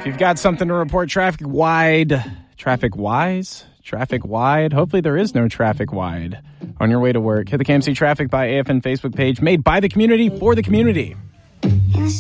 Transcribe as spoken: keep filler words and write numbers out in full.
If you've got something to report traffic wide, traffic wise, traffic wide, hopefully there is no traffic wide on your way to work. Hit the K M C Traffic by A F N Facebook page, made by the community for the community.